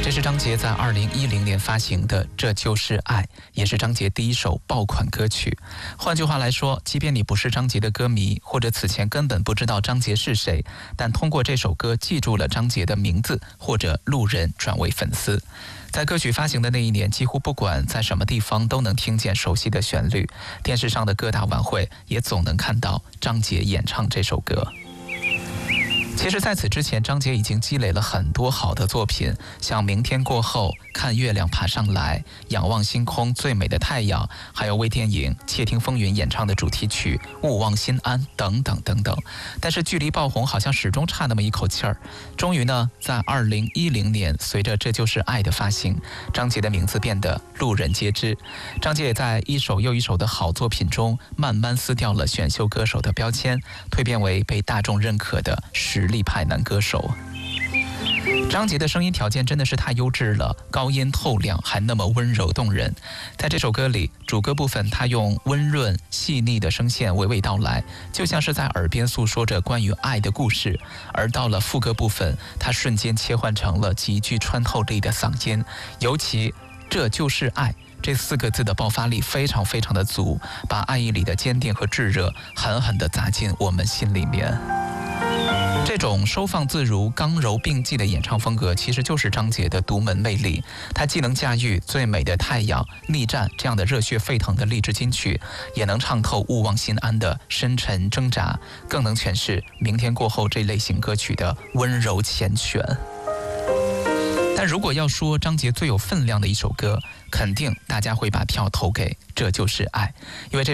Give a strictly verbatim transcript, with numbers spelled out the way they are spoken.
这是张杰在二零一零年发行的《这就是爱》，也是张杰第一首爆款歌曲。换句话来说，即便你不是张杰的歌迷，或者此前根本不知道张杰是谁，但通过这首歌记住了张杰的名字，或者路人转为粉丝。在歌曲发行的那一年，几乎不管在什么地方都能听见熟悉的旋律，电视上的各大晚会也总能看到张杰演唱这首歌。其实在此之前，张杰已经积累了很多好的作品，像《明天过后》、看月亮爬上来、仰望星空、最美的太阳，还有为电影《窃听风云》演唱的主题曲《勿忘心安》等等等等。但是距离爆红好像始终差那么一口气儿。终于呢，在二零一零年，随着《这就是爱》的发行，张杰的名字变得路人皆知。张杰也在一首又一首的好作品中，慢慢撕掉了选秀歌手的标签，蜕变为被大众认可的实力派男歌手。张杰的声音条件真的是太优质了，高音透亮，还那么温柔动人。在这首歌里，主歌部分他用温润细腻的声线娓娓道来，就像是在耳边诉说着关于爱的故事。而到了副歌部分，他瞬间切换成了极具穿透力的嗓音，尤其这就是爱这四个字的爆发力非常非常的足，把爱意里的坚定和炙热狠狠地砸进我们心里面。这种收放自如、刚柔并济的演唱风格，其实就是张杰的独门魅力。他既能驾驭《最美的太阳》、《逆战》这样的热血沸腾的励志金曲，也能唱透《勿忘心安》的深沉挣扎，更能诠释《明天过后》这类型歌曲的温柔缱绻。但如果要说张杰最有分量的一首歌，肯定大家会把票投给《这就是爱》，因为这